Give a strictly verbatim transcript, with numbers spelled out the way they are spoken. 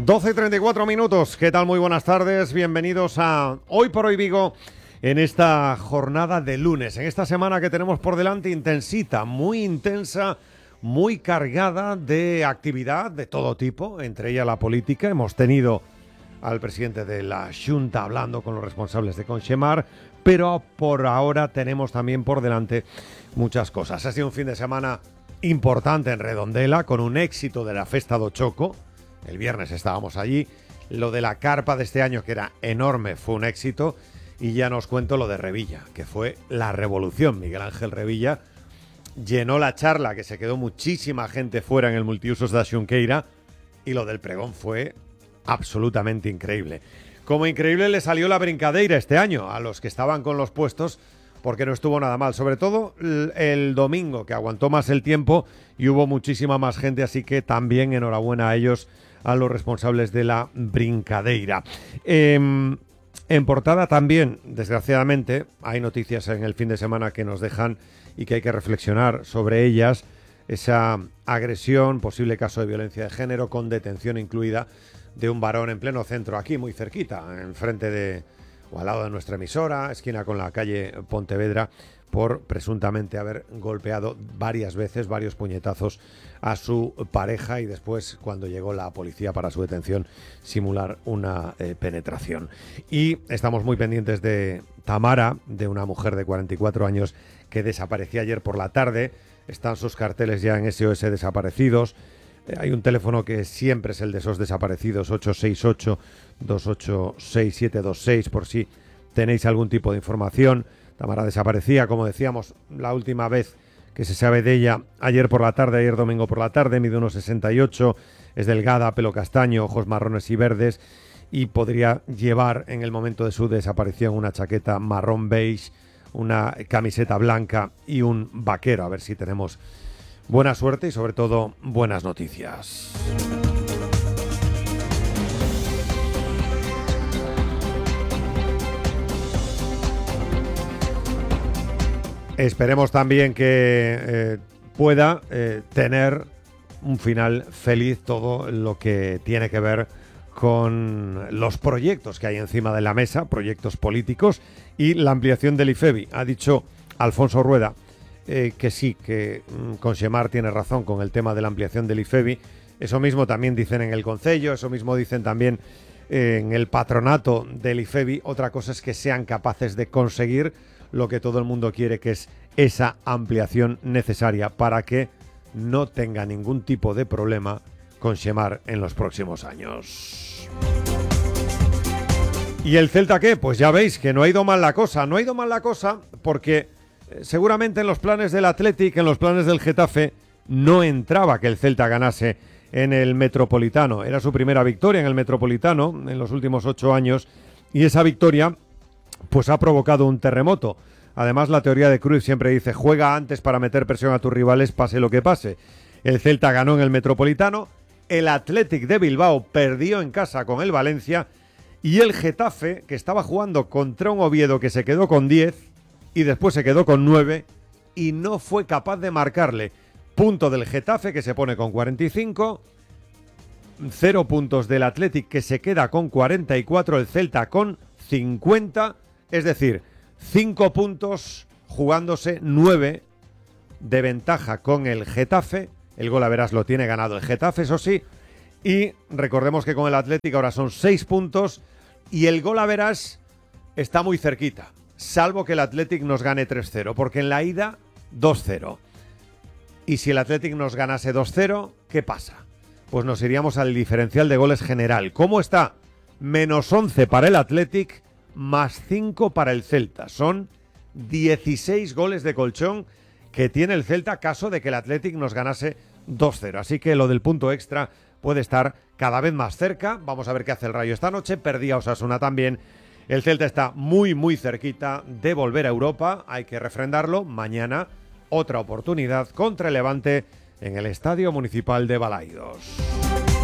doce y treinta y cuatro minutos. ¿Qué tal? Muy buenas tardes. Bienvenidos a Hoy por Hoy Vigo en esta jornada de lunes. En esta semana que tenemos por delante intensita, muy intensa, muy cargada de actividad de todo tipo, entre ellas la política. Hemos tenido al presidente de la Xunta hablando con los responsables de Conxemar, pero por ahora tenemos también por delante muchas cosas. Ha sido un fin de semana importante en Redondela, con un éxito de la Festa do Choco. El viernes estábamos allí. Lo de la carpa de este año, que era enorme, fue un éxito. Y ya nos cuento lo de Revilla, que fue la revolución. Miguel Ángel Revilla llenó la charla, que se quedó muchísima gente fuera en el multiusos da Xunqueira. Y lo del pregón fue absolutamente increíble. Como increíble le salió la brincadeira este año a los que estaban con los puestos, porque no estuvo nada mal. Sobre todo el, el domingo, que aguantó más el tiempo y hubo muchísima más gente, así que también enhorabuena a ellos, a los responsables de la brincadeira. Eh, en portada también, desgraciadamente, hay noticias en el fin de semana que nos dejan y que hay que reflexionar sobre ellas. Esa agresión, posible caso de violencia de género, con detención incluida, de un varón en pleno centro, aquí muy cerquita, enfrente de, o al lado de nuestra emisora, esquina con la calle Pontevedra, por presuntamente haber golpeado varias veces, varios puñetazos a su pareja y después, cuando llegó la policía para su detención, simular una eh, penetración. Y estamos muy pendientes de Tamara, de una mujer de cuarenta y cuatro años que desaparecía ayer por la tarde. Están sus carteles ya en S O S Desaparecidos. Eh, hay un teléfono que siempre es el de esos desaparecidos, ocho seis ocho, dos ocho seis, siete dos seis, por si tenéis algún tipo de información. Tamara desaparecía, como decíamos, la última vez que se sabe de ella, ayer por la tarde, ayer domingo por la tarde, mide unos sesenta y ocho, es delgada, pelo castaño, ojos marrones y verdes, y podría llevar en el momento de su desaparición una chaqueta marrón beige, una camiseta blanca y un vaquero. A ver si tenemos buena suerte y sobre todo buenas noticias. Esperemos también que eh, pueda eh, tener un final feliz todo lo que tiene que ver con los proyectos que hay encima de la mesa, proyectos políticos y la ampliación del IFEBI. Ha dicho Alfonso Rueda eh, que sí, que mm, Conxemar tiene razón con el tema de la ampliación del IFEBI. Eso mismo también dicen en el Concello, eso mismo dicen también eh, en el patronato del IFEBI. Otra cosa es que sean capaces de conseguir lo que todo el mundo quiere, que es esa ampliación necesaria para que no tenga ningún tipo de problema Conxemar en los próximos años. ¿Y el Celta qué? Pues ya veis que no ha ido mal la cosa. No ha ido mal la cosa porque eh, seguramente en los planes del Athletic, en los planes del Getafe, no entraba que el Celta ganase en el Metropolitano. Era su primera victoria en el Metropolitano en los últimos ocho años y esa victoria pues ha provocado un terremoto. Además, la teoría de Cruyff siempre dice: juega antes para meter presión a tus rivales, pase lo que pase. El Celta ganó en el Metropolitano, el Athletic de Bilbao perdió en casa con el Valencia y el Getafe, que estaba jugando contra un Oviedo que se quedó con diez y después se quedó con nueve y no fue capaz de marcarle. Punto del Getafe, que se pone con cuarenta y cinco, cero puntos del Athletic, que se queda con cuarenta y cuatro, el Celta con cincuenta, es decir, cinco puntos jugándose nueve de ventaja con el Getafe. El gol a verás lo tiene ganado el Getafe, eso sí. Y recordemos que con el Atlético ahora son seis puntos y el gol a verás está muy cerquita, salvo que el Atlético nos gane tres cero, porque en la ida dos cero. Y si el Atlético nos ganase dos cero, ¿qué pasa? Pues nos iríamos al diferencial de goles general. ¿Cómo está? Menos once para el Atlético, más cinco para el Celta. Son dieciséis goles de colchón que tiene el Celta caso de que el Athletic nos ganase dos cero. Así que lo del punto extra puede estar cada vez más cerca. Vamos a ver qué hace el Rayo esta noche. Perdía Osasuna también. El Celta está muy, muy cerquita de volver a Europa. Hay que refrendarlo. Mañana otra oportunidad contra el Levante en el Estadio Municipal de Balaidos.